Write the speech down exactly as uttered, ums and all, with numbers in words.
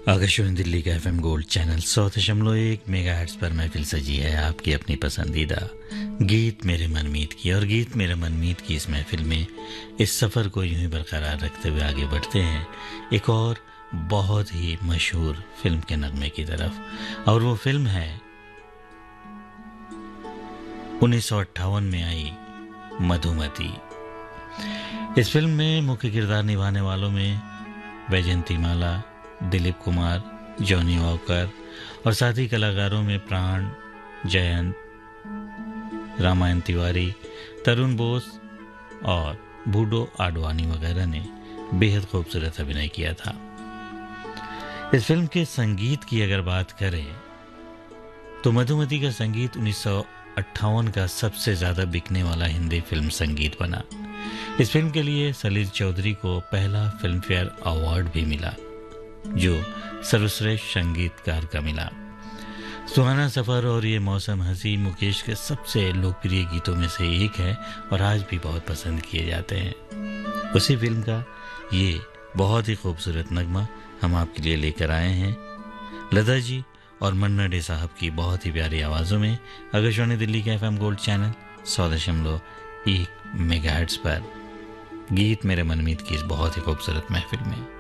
आकाशवाणी दिल्ली का FM gold channel सौ दशमलव एक मेगाहर्ट्ज पर महफिल सजी है आपकी अपनी पसंदीदा गीत मेरे मनमीत की। और गीत मेरे मनमीत की इस महफिल में इस सफ़र को यूं ही बरकरार रखते हुए आगे बढ़ते हैं एक और बहुत ही मशहूर फिल्म के नगमे की तरफ। और वो फिल्म है उन्नीस सौ अट्ठावन में आई मधुमती। इस फिल्म में मुख्य किरदार निभाने वालों में वैजयंती माला, दिलीप कुमार, जॉनी वॉकर और साथी कलाकारों में प्राण, जयंत, रामायण तिवारी, तरुण बोस और बूडो आडवाणी वगैरह ने बेहद खूबसूरत अभिनय किया था। इस फिल्म के संगीत की अगर बात करें तो मधुमती का संगीत उन्नीस सौ अट्ठावन का सबसे ज़्यादा बिकने वाला हिंदी फिल्म संगीत बना। इस फिल्म के लिए सलील चौधरी को पहला फिल्म फेयर अवार्ड भी मिला जो सर्वश्रेष्ठ संगीतकार का मिला। सुहाना सफ़र और ये मौसम हंसी मुकेश के सबसे लोकप्रिय गीतों में से एक है और आज भी बहुत पसंद किए जाते हैं। उसी फिल्म का ये बहुत ही खूबसूरत नगमा हम आपके लिए लेकर आए हैं लता जी और मन्ना डे साहब की बहुत ही प्यारी आवाज़ों में आकाशवाणी दिल्ली के एफएम गोल्ड चैनल सौ दशमलव एक मेगाहर्ट्ज पर गीत मेरे मनमीत की इस बहुत ही खूबसूरत महफिल में।